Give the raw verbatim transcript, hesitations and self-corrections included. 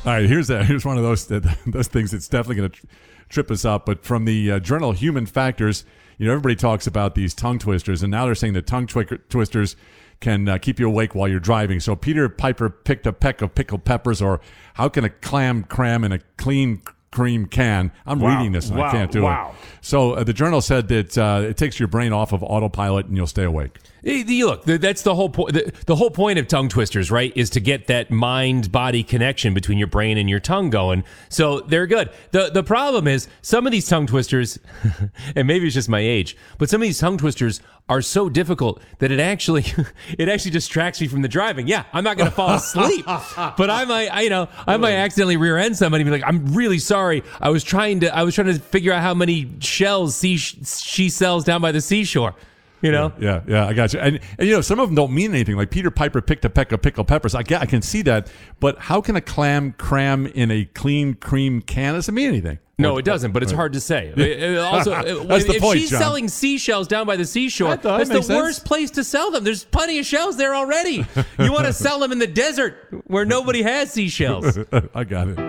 All right, here's a, here's one of those those things that's definitely going to trip us up. But from the uh, journal Human Factors, you know, everybody talks about these tongue twisters, and now they're saying that tongue twi- twisters can uh, keep you awake while you're driving. So Peter Piper picked a peck of pickled peppers, or how can a clam cram in a clean cream can? I'm wow. reading this and wow. I can't do wow. it. So uh, the journal said that uh, it takes your brain off of autopilot and you'll stay awake. Hey, Look, that's the whole point. The, the whole point of tongue twisters, right, is to get that mind-body connection between your brain and your tongue going. So they're good. The The problem is some of these tongue twisters, and maybe it's just my age, but some of these tongue twisters are so difficult that it actually it actually distracts me from the driving. Yeah, I'm not going to fall asleep, but I might, I, you know, I might accidentally rear end somebody and be like, I'm really sorry. I was trying to, I was trying to figure out how many shells she, she sells down by the seashore. You know, yeah, yeah, yeah, I got you. And, and you know, some of them don't mean anything. Like Peter Piper picked a peck of pickled peppers. I get, I can see that. But how can a clam cram in a clean cream can? It doesn't mean anything. No, it doesn't. But it's hard to say. Also, that's the if point, she's John. selling seashells down by the seashore, That- that that's the makes sense. worst place to sell them. There's plenty of shells there already. You want to sell them in the desert where nobody has seashells. I got it.